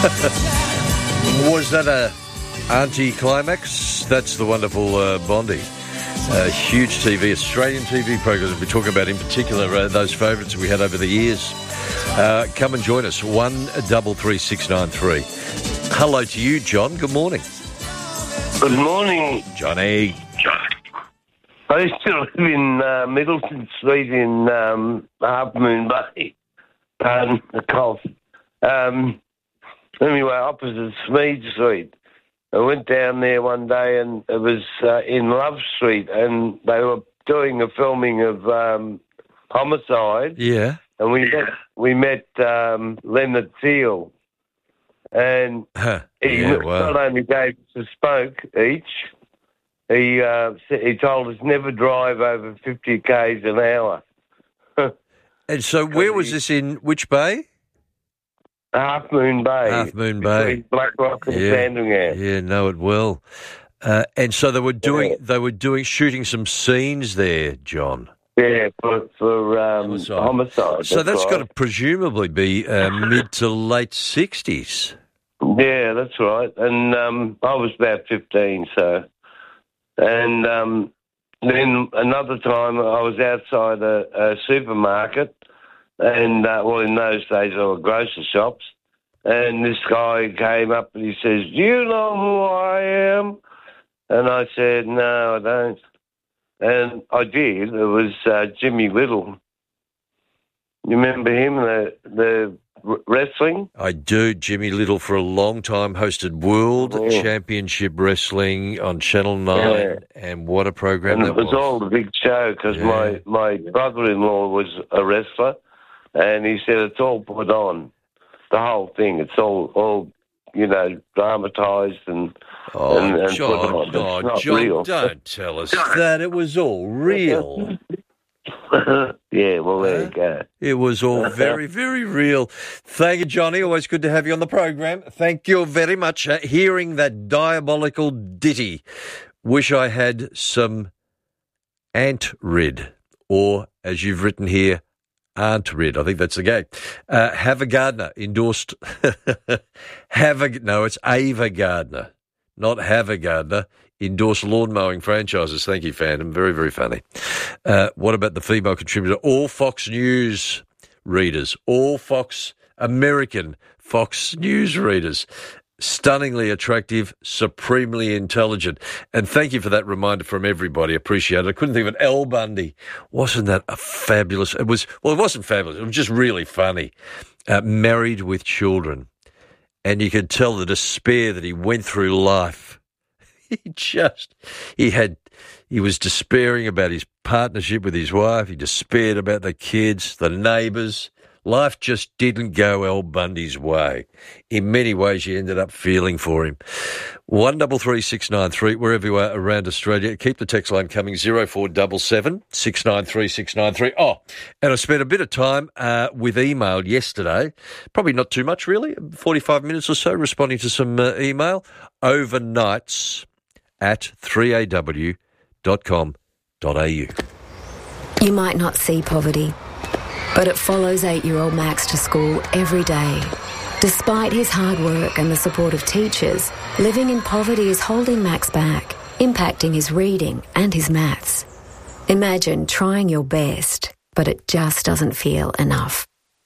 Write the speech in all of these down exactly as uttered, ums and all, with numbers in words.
Was that a anti-climax? That's the wonderful uh, Bondi. A huge T V, Australian T V program we're talking about in particular, uh, those favourites we had over the years. Uh, come and join us, one double three six nine three. Hello to you, John. Good morning. Good morning, Johnny. I used to live in uh, Middleton Street in um, Half Moon Bay, um, the cough. Um, anyway, opposite Smead Street. I went down there one day and it was uh, in Love Street and they were doing a filming of um, Homicide. Yeah. And we met, we met um, Leonard Thiel. And Huh. he Yeah, wow. not only gave us a spoke each, he uh, he told us never drive over fifty kays an hour. And so where was he- this in, which bay? Half Moon Bay. Half Moon Bay. Between Black Rock and Yeah. Sandringham. Yeah, know it well. Uh, and so they were doing, Yeah. they were doing, shooting some scenes there, John. Yeah, for, for um, Homicide. homicide. So that's got right. to presumably be uh, mid to late sixties. Yeah, that's right. And um, I was about fifteen, so. And um, then another time I was outside a, a supermarket, and, uh, well, in those days there were grocery shops, and this guy came up and he says, "Do you know who I am?" And I said, "No, I don't." And I did. It was uh, Jimmy Little. You remember him, the the r- wrestling? I do. Jimmy Little for a long time hosted World Yeah. Championship Wrestling on Channel nine, Yeah. and what a program And that it was was. all a big show because Yeah. my, my brother-in-law was a wrestler, and he said it's all put on, the whole thing. It's all, all you know, dramatised and, Oh, and, and John, put on. It's oh, not John, real. don't tell us that. It was all real. Yeah, well, there you go. It was all very, very real. Thank you, Johnny. Always good to have you on the program. Thank you very much. Uh, hearing that diabolical ditty. Wish I had some ant rid, or as you've written here, Aunt Rid. I think that's the game. Uh, Have a Gardner endorsed. Have a no, it's Ava Gardner, not Have a Gardner. Endorsed lawn mowing franchises. Thank you, fandom. Very, very funny. Uh, what about the female contributor? All Fox News readers, all Fox American Fox News readers. Stunningly attractive, supremely intelligent. And thank you for that reminder from everybody. Appreciate it. I couldn't think of it. El Bundy. Wasn't that a fabulous... It was, well, it wasn't fabulous. It was just really funny. Uh, married with children. And you could tell the despair that he went through life. He just... He had... He was despairing about his partnership with his wife. He despaired about the kids, the neighbours. Life just didn't go El Bundy's way. In many ways, you ended up feeling for him. One double three six nine three, wherever you are around Australia. Keep the text line coming, zero four seven seven, six nine three, six nine three. Oh, and I spent a bit of time uh, with email yesterday. Probably not too much, really, forty-five minutes or so, responding to some uh, email. Overnights at three a w dot com dot a u. You might not see poverty, but it follows eight-year-old Max to school every day. Despite his hard work and the support of teachers, living in poverty is holding Max back, impacting his reading and his maths. Imagine trying your best, but it just doesn't feel enough.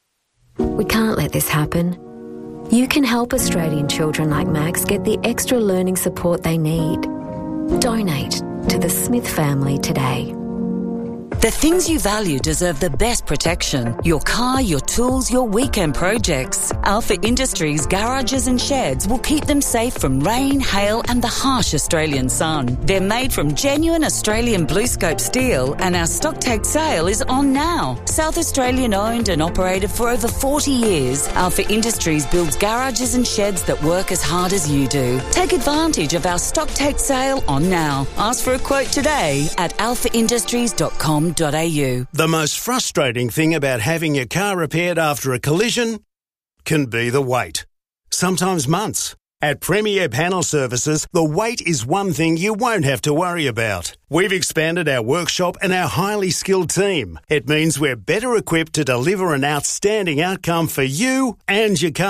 We can't let this happen. You can help Australian children like Max get the extra learning support they need. Donate to the Smith family today. The things you value deserve the best protection. Your car, your tools, your weekend projects. Alpha Industries garages and sheds will keep them safe from rain, hail and the harsh Australian sun. They're made from genuine Australian blue scope steel and our stock take sale is on now. South Australian owned and operated for over forty years, Alpha Industries builds garages and sheds that work as hard as you do. Take advantage of our stock take sale on now. Ask for a quote today at alpha industries dot com dot a u. The most frustrating thing about having your car repaired after a collision can be the wait. Sometimes months. At Premier Panel Services, the wait is one thing you won't have to worry about. We've expanded our workshop and our highly skilled team. It means we're better equipped to deliver an outstanding outcome for you and your car.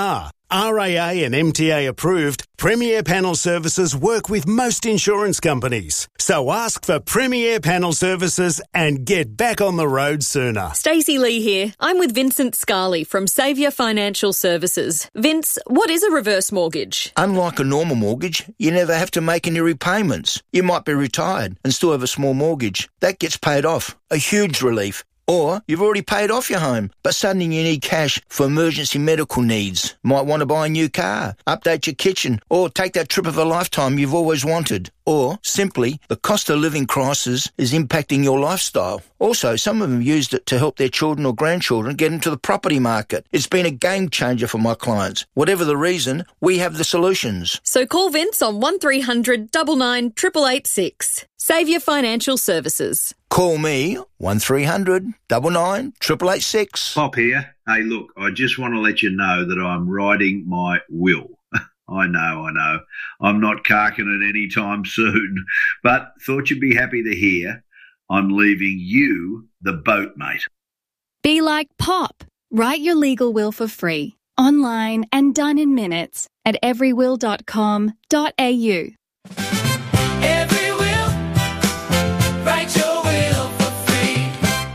R A A and M T A approved, Premier Panel Services work with most insurance companies. So ask for Premier Panel Services and get back on the road sooner. Stacey Lee here. I'm with Vincent Scarley from Saviour Financial Services. Vince, what is a reverse mortgage? Unlike a normal mortgage, you never have to make any repayments. You might be retired and still have a small mortgage. That gets paid off. A huge relief. Or you've already paid off your home, but suddenly you need cash for emergency medical needs. Might want to buy a new car, update your kitchen, or take that trip of a lifetime you've always wanted. Or, simply, the cost of living crisis is impacting your lifestyle. Also, some of them used it to help their children or grandchildren get into the property market. It's been a game changer for my clients. Whatever the reason, we have the solutions. So call Vince on one three hundred nine nine eight eight eight six. Saviour Financial Services. Call me, one three hundred nine nine eight eight eight six. Pop here. Hey, look, I just want to let you know that I'm writing my will. I know, I know. I'm not carking it any time soon, but thought you'd be happy to hear I'm leaving you the boat, mate. Be like Pop. Write your legal will for free, online and done in minutes at every will dot com dot a u. Every will, write your will for free.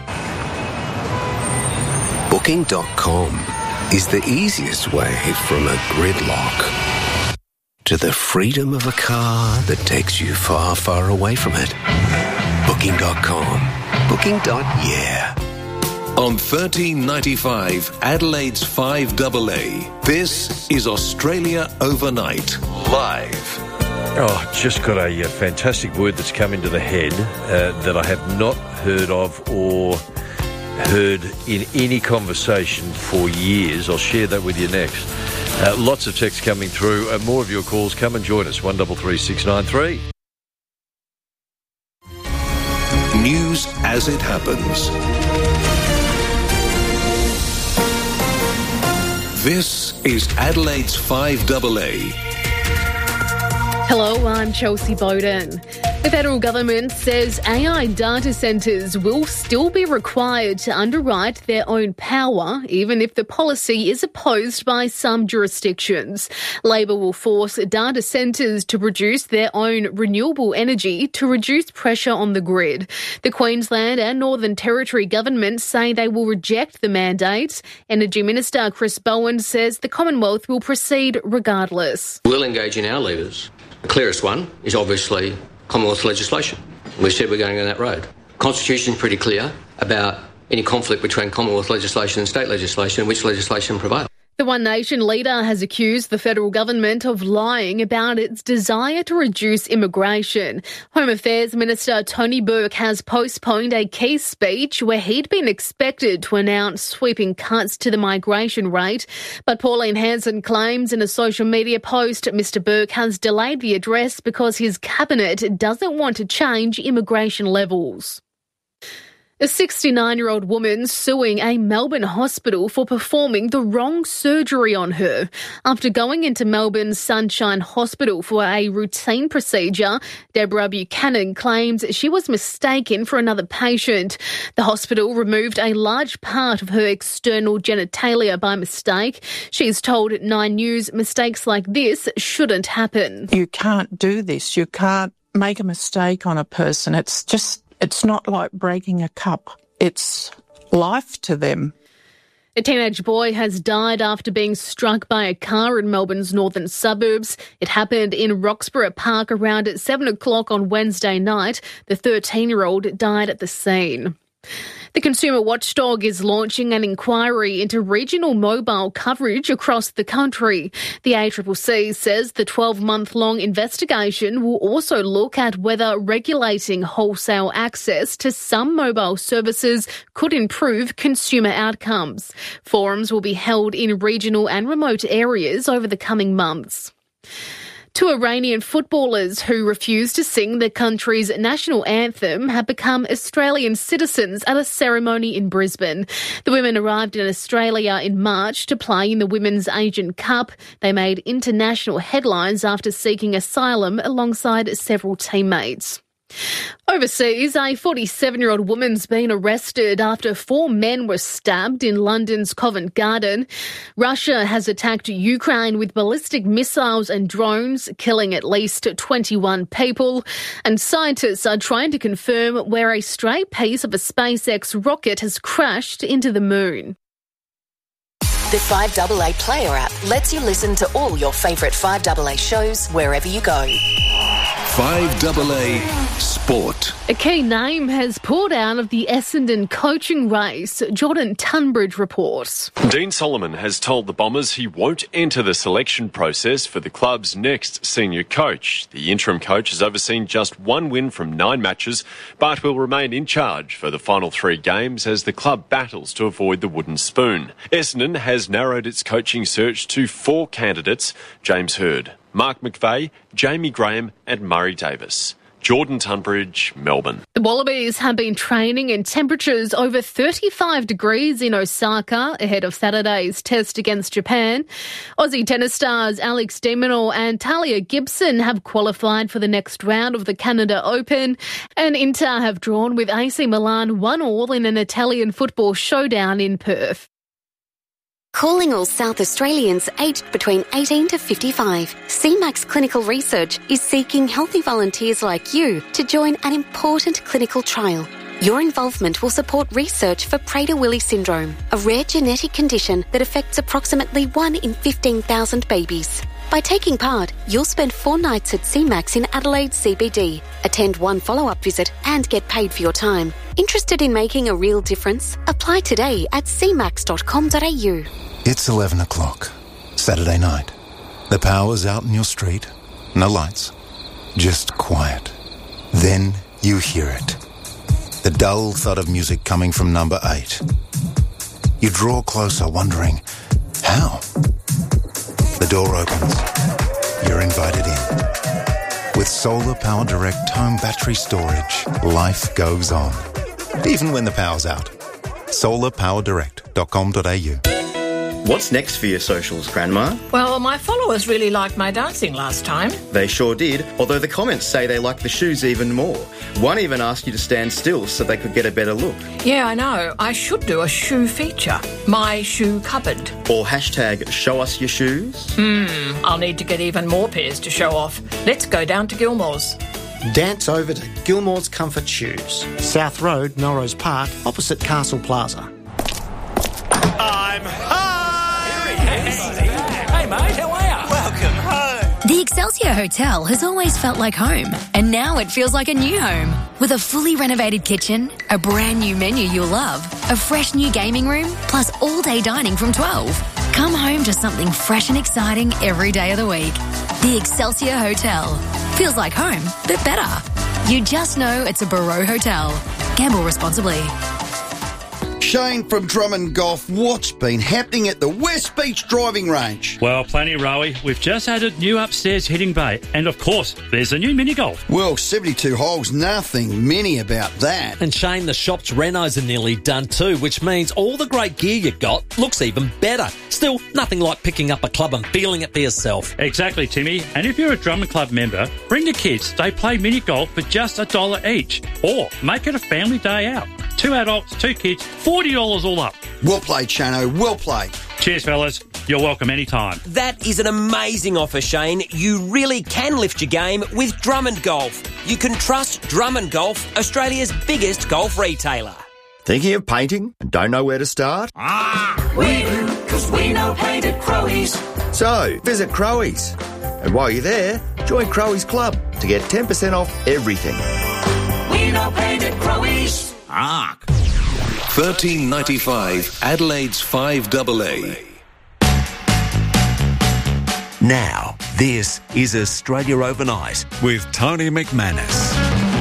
Booking dot com is the easiest way from a gridlock to the freedom of a car that takes you far, far away from it. Booking dot com. Booking. Yeah. On thirteen ninety-five, Adelaide's five A A, this is Australia Overnight, live. Oh, just got a, a fantastic word that's come into the head uh, that I have not heard of or heard in any conversation for years. I'll share that with you next. Uh, lots of texts coming through. Uh, more of your calls. Come and join us. one three three six nine three. News as it happens. This is Adelaide's five A A. Hello, I'm Chelsea Bowden. The federal government says A I data centres will still be required to underwrite their own power, even if the policy is opposed by some jurisdictions. Labor will force data centres to produce their own renewable energy to reduce pressure on the grid. The Queensland and Northern Territory governments say they will reject the mandate. Energy Minister Chris Bowen says the Commonwealth will proceed regardless. We'll engage in our levers. The clearest one is obviously Commonwealth legislation. We said we're going down that road. The Constitution is pretty clear about any conflict between Commonwealth legislation and state legislation and which legislation prevails. The One Nation leader has accused the federal government of lying about its desire to reduce immigration. Home Affairs Minister Tony Burke has postponed a key speech where he'd been expected to announce sweeping cuts to the migration rate. But Pauline Hanson claims in a social media post Mister Burke has delayed the address because his cabinet doesn't want to change immigration levels. A sixty-nine-year-old woman suing a Melbourne hospital for performing the wrong surgery on her. After going into Melbourne's Sunshine Hospital for a routine procedure, Deborah Buchanan claims she was mistaken for another patient. The hospital removed a large part of her external genitalia by mistake. She's told Nine News mistakes like this shouldn't happen. You can't do this. You can't make a mistake on a person. It's just... It's not like breaking a cup. It's life to them. A teenage boy has died after being struck by a car in Melbourne's northern suburbs. It happened in Roxburgh Park around seven o'clock on Wednesday night. The thirteen-year-old died at the scene. The Consumer Watchdog is launching an inquiry into regional mobile coverage across the country. The A C C C says the twelve-month-long investigation will also look at whether regulating wholesale access to some mobile services could improve consumer outcomes. Forums will be held in regional and remote areas over the coming months. Two Iranian footballers who refused to sing the country's national anthem have become Australian citizens at a ceremony in Brisbane. The women arrived in Australia in March to play in the Women's Asian Cup. They made international headlines after seeking asylum alongside several teammates. Overseas, a forty-seven-year-old woman's been arrested after four men were stabbed in London's Covent Garden. Russia has attacked Ukraine with ballistic missiles and drones, killing at least twenty-one people. And scientists are trying to confirm where a stray piece of a SpaceX rocket has crashed into the moon. The five A A Player app lets you listen to all your favourite five A A shows wherever you go. five A A Sport. A key name has pulled out of the Essendon coaching race. Jordan Tunbridge reports. Dean Solomon has told the Bombers he won't enter the selection process for the club's next senior coach. The interim coach has overseen just one win from nine matches, but will remain in charge for the final three games as the club battles to avoid the wooden spoon. Essendon has narrowed its coaching search to four candidates: James Hird, Mark McVeigh, Jamie Graham and Murray Davis. Jordan Tunbridge, Melbourne. The Wallabies have been training in temperatures over thirty-five degrees in Osaka ahead of Saturday's test against Japan. Aussie tennis stars Alex de Minaur and Talia Gibson have qualified for the next round of the Canada Open, and Inter have drawn with A C Milan one all in an Italian football showdown in Perth. Calling all South Australians aged between eighteen to fifty-five, C MAX Clinical Research is seeking healthy volunteers like you to join an important clinical trial. Your involvement will support research for Prader-Willi syndrome, a rare genetic condition that affects approximately one in fifteen thousand babies. By taking part, you'll spend four nights at C MAX in Adelaide C B D, attend one follow-up visit and get paid for your time. Interested in making a real difference? Apply today at c max dot com dot a u. It's eleven o'clock, Saturday night. The power's out in your street, no lights, just quiet. Then you hear it. The dull thud of music coming from number eight. You draw closer, wondering, how? The door opens. You're invited in. With Solar Power Direct home battery storage, life goes on. Even when the power's out. solar power direct dot com dot a u. What's next for your socials, Grandma? Well, my followers really liked my dancing last time. They sure did, although the comments say they like the shoes even more. One even asked you to stand still so they could get a better look. Yeah, I know. I should do a shoe feature. My shoe cupboard. Or hashtag show us your shoes. Hmm, I'll need to get even more pairs to show off. Let's go down to Gilmore's. Dance over to Gilmore's Comfort Shoes. South Road, Melrose Park, opposite Castle Plaza. I'm home! Hey, mate, how are you? Welcome home. The Excelsior Hotel has always felt like home, and now it feels like a new home. With a fully renovated kitchen, a brand new menu you'll love, a fresh new gaming room, plus all-day dining from twelve. Come home to something fresh and exciting every day of the week. The Excelsior Hotel. Feels like home, but better. You just know it's a Barreau Hotel. Gamble responsibly. Shane from Drummond Golf, what's been happening at the West Beach driving range? Well, plenty, Rowie. We've just added new upstairs hitting bay. And, of course, there's a new mini golf. Well, seventy-two holes, nothing mini about that. And, Shane, the shop's renos are nearly done too, which means all the great gear you got looks even better. Still, nothing like picking up a club and feeling it for yourself. Exactly, Timmy. And if you're a Drummond Club member, bring the kids. They play mini golf for just a dollar each. Or make it a family day out. Two adults, two kids, forty dollars all up. Well played, Shano. Well played. Cheers, fellas. You're welcome anytime. That is an amazing offer, Shane. You really can lift your game with Drummond Golf. You can trust Drummond Golf, Australia's biggest golf retailer. Thinking of painting and don't know where to start? Ah, we do, because we know paint at Crowies. So, visit Crowies. And while you're there, join Crowies Club to get ten percent off everything. We know paint at Crowies. Arc. thirteen ninety-five Adelaide's five A A. Now, this is Australia Overnight with Tony McManus.